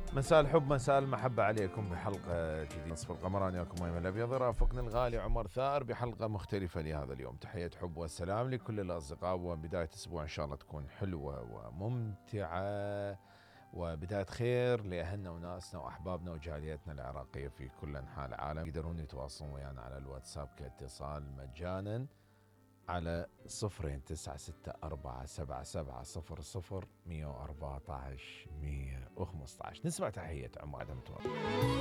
مساء الحب مساء المحبة عليكم بحلقة جديدة نصف القمران. ياكم أيمن الأبيض، رافقني الغالي عمر ثار بحلقة مختلفة لهذا اليوم. تحية حب والسلام لكل الأصدقاء، وبداية أسبوع إن شاء الله تكون حلوة وممتعة، وبداية خير لأهلنا وناسنا وأحبابنا وجاليتنا العراقية في كل أنحاء العالم. يقدرون يتواصلون ويانا على الواتساب كاتصال مجانا على 09647700 114 115. نسمع تحية عمر عدم توقف.